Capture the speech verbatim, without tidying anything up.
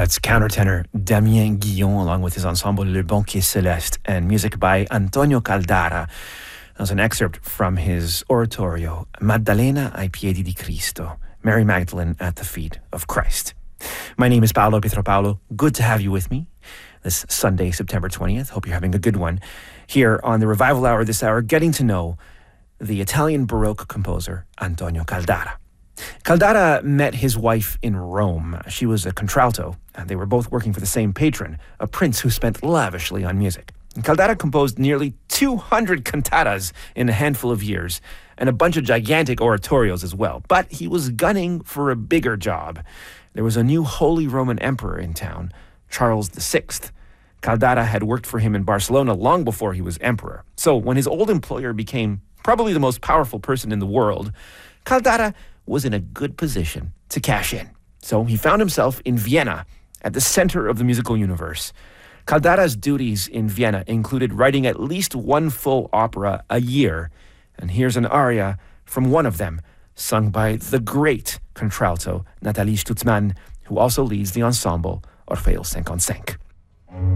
That's countertenor Damien Guillon along with his ensemble Le Banquet Céleste, and music by Antonio Caldara. That was an excerpt from his oratorio, Maddalena ai piedi di Cristo, Mary Magdalene at the feet of Christ. My name is Paolo Pietropaulo. Good to have you with me this Sunday, September twentieth. Hope you're having a good one. Here on the Revival Hour this hour, getting to know the Italian Baroque composer Antonio Caldara. Caldara met his wife in Rome. She was a contralto, and they were both working for the same patron, a prince who spent lavishly on music. And Caldara composed nearly two hundred cantatas in a handful of years, and a bunch of gigantic oratorios as well. But he was gunning for a bigger job. There was a new Holy Roman Emperor in town, Charles the Sixth. Caldara had worked for him in Barcelona long before he was emperor. So when his old employer became probably the most powerful person in the world, Caldara was in a good position to cash in. So he found himself in Vienna, at the center of the musical universe. Caldara's duties in Vienna included writing at least one full opera a year. And here's an aria from one of them, sung by the great contralto Nathalie Stutzmann, who also leads the ensemble Orfeo fifty-five.